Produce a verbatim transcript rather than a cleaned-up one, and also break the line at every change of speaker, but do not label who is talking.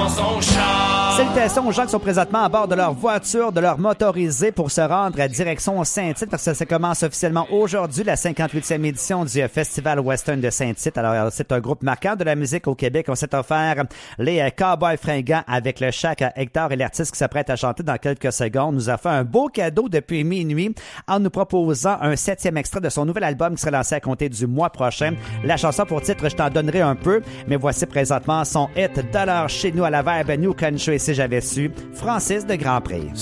dans son char.
Salutations aux gens qui sont présentement à bord de leur voiture, de leur motorisé pour se rendre à direction Saint-Tite parce que ça commence officiellement aujourd'hui, la cinquante-huitième édition du Festival Western de Saint-Tite. Alors, c'est un groupe marquant de la musique au Québec. On s'est offert les Cowboys Fringants avec le Chac Hector et l'artiste qui s'apprête à chanter dans quelques secondes nous a fait un beau cadeau depuis minuit en nous proposant un septième extrait de son nouvel album qui sera lancé à compter du mois prochain. La chanson pour titre, je t'en donnerai un peu, mais voici présentement son hit de l'heure chez nous à la Verbe New Country, si j'avais su, Francis de Grandpré.